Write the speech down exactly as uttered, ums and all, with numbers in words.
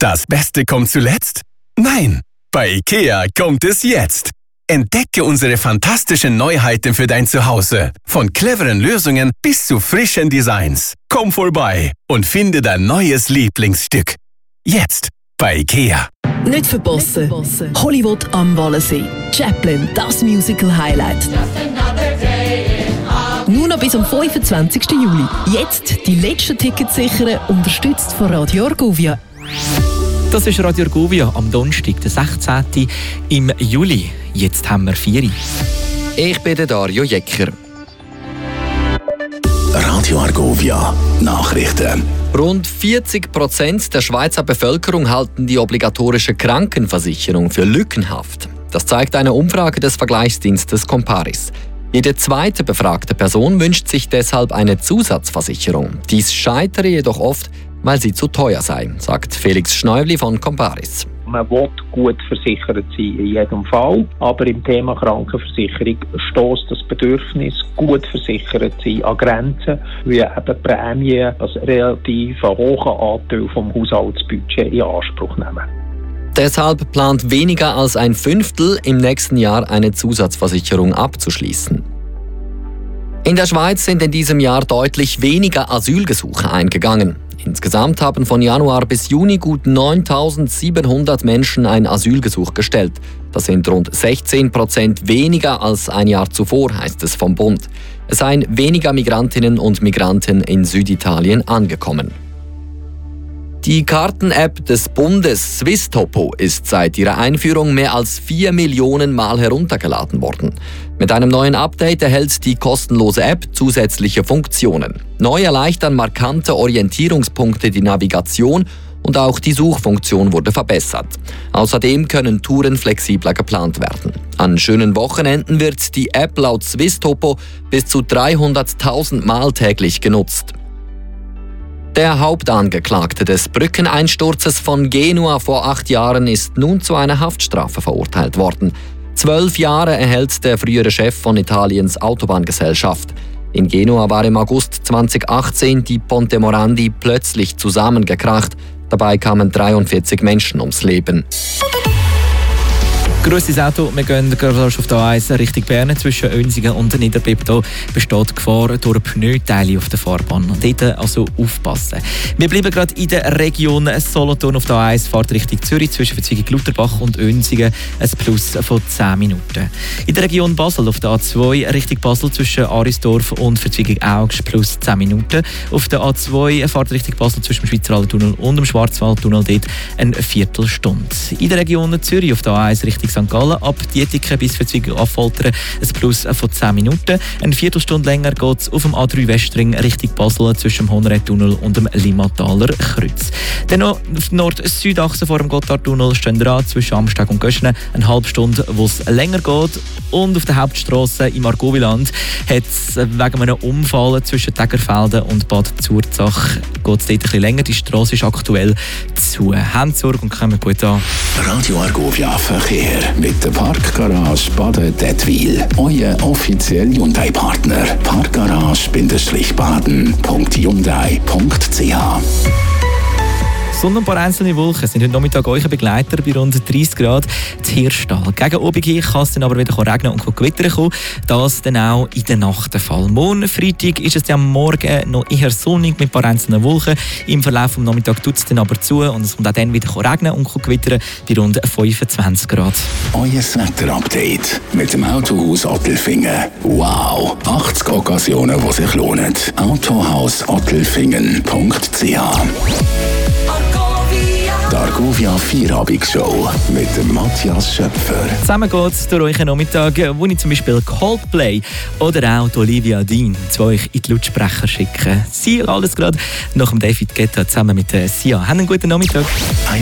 Das Beste kommt zuletzt? Nein, bei IKEA kommt es jetzt. Entdecke unsere fantastischen Neuheiten für dein Zuhause. Von cleveren Lösungen bis zu frischen Designs. Komm vorbei und finde dein neues Lieblingsstück. Jetzt bei IKEA. Nicht verpassen. Hollywood am Wallensee. Chaplin, das Musical-Highlight. Nur noch bis am fünfundzwanzigsten Juli. Jetzt die letzten Tickets sichern, unterstützt von Radio Argovia. Das ist Radio Argovia am Donnerstag, den sechzehnten im Juli. Jetzt haben wir vier. Ich bin der Dario Jecker. Radio Argovia Nachrichten. Rund vierzig Prozent der Schweizer Bevölkerung halten die obligatorische Krankenversicherung für lückenhaft. Das zeigt eine Umfrage des Vergleichsdienstes Comparis. Jede zweite befragte Person wünscht sich deshalb eine Zusatzversicherung. Dies scheitere jedoch oft, weil sie zu teuer sei, sagt Felix Schneubli von Comparis. Man will gut versichert sein in jedem Fall, aber im Thema Krankenversicherung stößt das Bedürfnis, gut versichert zu sein, an Grenzen, wie eben Prämien, also relativ einen hohen Anteil vom Haushaltsbudget in Anspruch nehmen. Deshalb plant weniger als ein Fünftel im nächsten Jahr eine Zusatzversicherung abzuschließen. In der Schweiz sind in diesem Jahr deutlich weniger Asylgesuche eingegangen. Insgesamt haben von Januar bis Juni gut neuntausendsiebenhundert Menschen ein Asylgesuch gestellt. Das sind rund sechzehn Prozent weniger als ein Jahr zuvor, heißt es vom Bund. Es seien weniger Migrantinnen und Migranten in Süditalien angekommen. Die Karten-App des Bundes Swisstopo ist seit ihrer Einführung mehr als vier Millionen Mal heruntergeladen worden. Mit einem neuen Update erhält die kostenlose App zusätzliche Funktionen. Neu erleichtern markante Orientierungspunkte die Navigation und auch die Suchfunktion wurde verbessert. Außerdem können Touren flexibler geplant werden. An schönen Wochenenden wird die App laut Swisstopo bis zu dreihunderttausend Mal täglich genutzt. Der Hauptangeklagte des Brückeneinsturzes von Genua vor acht Jahren ist nun zu einer Haftstrafe verurteilt worden. Zwölf Jahre erhält der frühere Chef von Italiens Autobahngesellschaft. In Genua war im August zweitausendachtzehn die Ponte Morandi plötzlich zusammengekracht. Dabei kamen dreiundvierzig Menschen ums Leben. Grosses Auto, wir gehen gerade auf der A eins Richtung Bern. Zwischen Önsingen und Niederbipp da besteht Gefahr durch Pneuteile auf der Fahrbahn. Dort also aufpassen. Wir bleiben gerade in der Region Solothurn auf der A eins, fährt Richtung Zürich zwischen Verzweigung Lutherbach und Önsingen ein Plus von zehn Minuten. In der Region Basel auf der A zwei Richtung Basel zwischen Arisdorf und Verzweigung Augst plus zehn Minuten. Auf der A zwei fährt Richtung Basel zwischen dem Schweizeraltunnel und dem Schwarzwaldtunnel dort eine Viertelstunde. In der Region Zürich auf der A eins Richtung Sankt Gallen ab Dietiken bis Verzweigung Affoltern ein Plus von zehn Minuten. Eine Viertelstunde länger geht es auf dem A drei Westring Richtung Basel zwischen dem Hohenrädtunnel und dem Limmataler Kreuz. Dann noch auf der Nord-Süd-Achse vor dem Gotthardtunnel stehen dran zwischen Amsteg und Göschenen eine halbe Stunde, wo es länger geht. Und auf der Hauptstrasse im Argoviland hat es wegen einem Unfall zwischen Tägerfelden und Bad Zurzach geht es dort ein bisschen länger. Die Strasse ist aktuell zu. Haben Sorge und kommen gut an. Radio Argovia Verkehr mit der Parkgarage Baden-Dettwil. Euer offizieller Hyundai-Partner. Parkgarage-baden punkt hyundai punkt c h. Sonne und ein paar einzelne Wolken sind heute Nachmittag eure Begleiter bei rund dreissig Grad in Hirschtal. Gegen Abend hin kann es dann aber wieder regnen und gewittern kommen. Das dann auch in der Nacht der Fall. Morgen Freitag ist es ja am Morgen noch eher sonnig mit ein paar einzelnen Wolken. Im Verlauf des Nachmittags tut es dann aber zu und es kommt auch dann wieder regnen und gewittern bei rund fünfundzwanzig Grad. Euer Wetter-Update mit dem Autohaus Ottelfingen. Wow! achtzig Occasionen, die sich lohnen. Autohaus ottelfingen punkt c h. Die Argovia Vierabendsshow mit dem Matthias Schöpfer. Zusammen geht es durch euch Nachmittag, wo ich zum Beispiel Coldplay oder auch Olivia Dean zu euch in die Lautsprecher schicke. Sie alles gerade nach dem David Guetta zusammen mit Sia. Habt einen guten Nachmittag.